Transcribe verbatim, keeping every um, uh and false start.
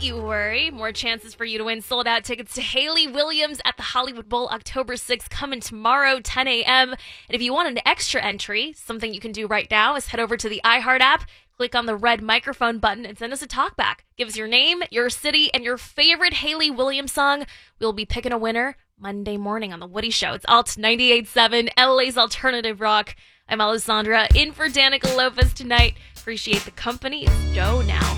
you worry. More chances for you to win sold-out tickets to Hayley Williams at the Hollywood Bowl October sixth, coming tomorrow, ten a.m. And if you want an extra entry, something you can do right now is head over to the iHeart app, click on the red microphone button, and send us a talkback. Give us your name, your city, and your favorite Hayley Williams song. We'll be picking a winner Monday morning on The Woody Show. It's Alt ninety-eight point seven, L A's Alternative Rock. I'm Alessandra, in for Danica Lopez tonight. Appreciate the company. It's Joe now.